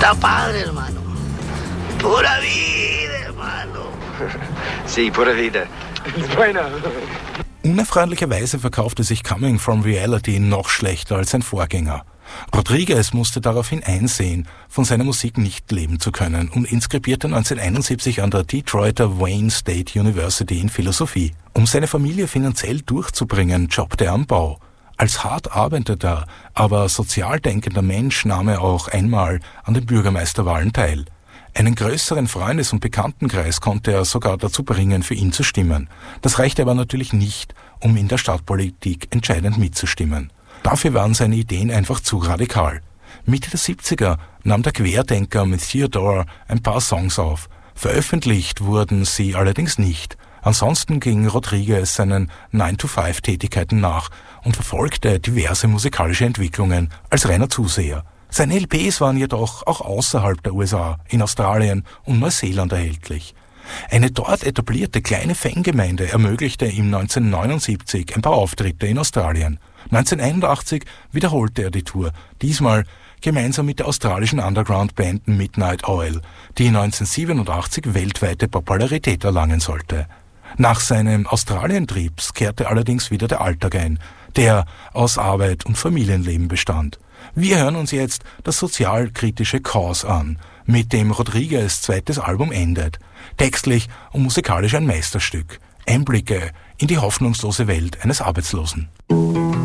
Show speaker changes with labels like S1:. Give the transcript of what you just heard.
S1: Está padre, hermano. Pura vida, hermano.
S2: Sí, pura vida.
S3: Bueno.
S4: Unerfreulicherweise verkaufte sich Coming from Reality noch schlechter als sein Vorgänger. Rodriguez musste daraufhin einsehen, von seiner Musik nicht leben zu können und inskribierte 1971 an der Detroiter Wayne State University in Philosophie. Um seine Familie finanziell durchzubringen, jobbte er am Bau. Als hart arbeitender, aber sozial denkender Mensch nahm er auch einmal an den Bürgermeisterwahlen teil. Einen größeren Freundes- und Bekanntenkreis konnte er sogar dazu bringen, für ihn zu stimmen. Das reichte aber natürlich nicht, um in der Stadtpolitik entscheidend mitzustimmen. Dafür waren seine Ideen einfach zu radikal. Mitte der 70er nahm der Querdenker mit Theodore ein paar Songs auf. Veröffentlicht wurden sie allerdings nicht. Ansonsten ging Rodriguez seinen 9-to-5-Tätigkeiten nach und verfolgte diverse musikalische Entwicklungen als reiner Zuseher. Seine LPs waren jedoch auch außerhalb der USA, in Australien und Neuseeland erhältlich. Eine dort etablierte kleine Fangemeinde ermöglichte ihm 1979 ein paar Auftritte in Australien. 1981 wiederholte er die Tour, diesmal gemeinsam mit der australischen Underground-Band Midnight Oil, die 1987 weltweite Popularität erlangen sollte. Nach seinem Australien-Trips kehrte allerdings wieder der Alltag ein, der aus Arbeit und Familienleben bestand. Wir hören uns jetzt das sozialkritische Cause an, mit dem Rodriguez' zweites Album endet. Textlich und musikalisch ein Meisterstück. Einblicke in die hoffnungslose Welt eines Arbeitslosen.